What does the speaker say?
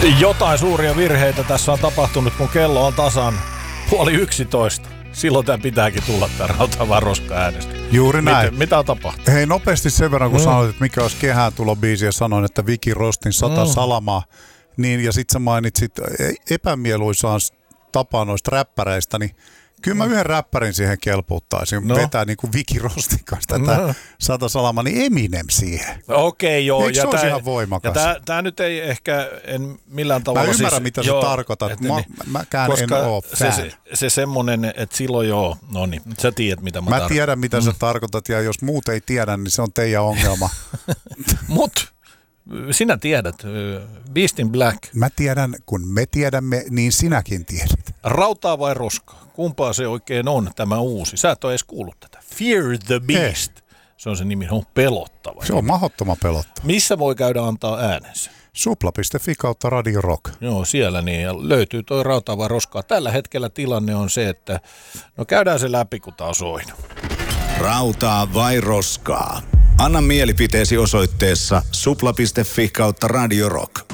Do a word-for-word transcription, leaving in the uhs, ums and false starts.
Jotain suuria virheitä tässä on tapahtunut, kun kello on tasan puoli yksitoista. Silloin tämä pitääkin tulla, tämä Rautavain roska-äänestys. Juuri näin. Miten, mitä on tapahtunut? Hei, nopeasti sen verran, kun mm. sanoit, että mikä olisi kehään tulobiisi ja sanoin, että Viki Rostin sata mm. salamaa. Niin, ja sit sä mainitsit epämieluisaan tapaan noista räppäreistä, niin kyllä mä yhden räppärin siihen kelpuuttaisin. No. Vetää niin kuin Viki Rostin kanssa tätä no. sata salamaa, niin Eminem siihen. Okei, okay, joo. Eikö se olisi ihan voimakas? Ja tää nyt ei ehkä, en millään tavalla... Mä ymmärrän, siis, mitä joo, sä tarkoitat. et, mä, niin, mäkään en oo se, se, se semmonen, että silloin joo, no niin, sä tiedät, mitä mä, mä tarkoitan. Mä tiedän, mitä mm. sä tarkoitat, ja jos muut ei tiedä, niin se on teidän ongelma. Mut... Sinä tiedät, Beast in Black. Mä tiedän, kun me tiedämme, niin sinäkin tiedät. Rautaa vai roskaa? Kumpaa se oikein on, tämä uusi? Sä et ole edes kuullut tätä. Fear the Beast. Ei. Se on se nimi, se on pelottava. Se on mahdottoman pelottava. Missä voi käydä antaa äänensä? supla piste fi kautta Radio Rock. Joo, siellä niin. Ja löytyy toi Rautaa vai roskaa. Tällä hetkellä tilanne on se, että no käydään se läpi, kun tää on soinut. Rautaa vai roskaa? Anna mielipiteesi osoitteessa supla piste fi kautta Radio Rock.